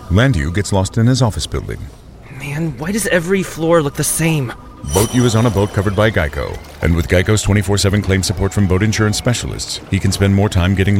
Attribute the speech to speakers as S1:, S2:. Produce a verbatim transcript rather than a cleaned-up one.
S1: Landu gets lost in his office building.
S2: Man, why does every floor look the same?
S1: Boat U is on a boat covered by Geico. And with Geico's twenty-four seven claim support from boat insurance specialists, he can spend more time getting